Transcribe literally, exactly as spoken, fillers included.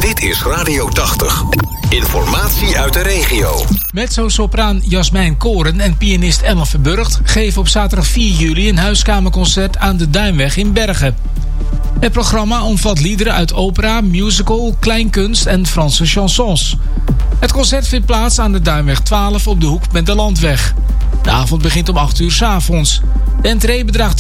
Dit is Radio tachtig. Informatie uit de regio. Mezzo-sopraan Jasmijn Koren en pianist Ellen Verburgt geven op zaterdag vier juli een huiskamerconcert aan de Duinweg in Bergen. Het programma omvat liederen uit opera, musical, kleinkunst en Franse chansons. Het concert vindt plaats aan de Duinweg twaalf op de hoek met de Landweg. De avond begint om acht uur 's avonds. De entree bedraagt